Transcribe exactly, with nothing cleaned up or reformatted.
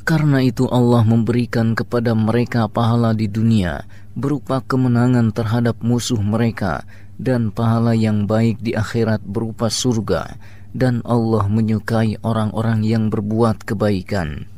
Karena itu Allah memberikan kepada mereka pahala di dunia berupa kemenangan terhadap musuh mereka dan pahala yang baik di akhirat berupa surga, dan Allah menyukai orang-orang yang berbuat kebaikan.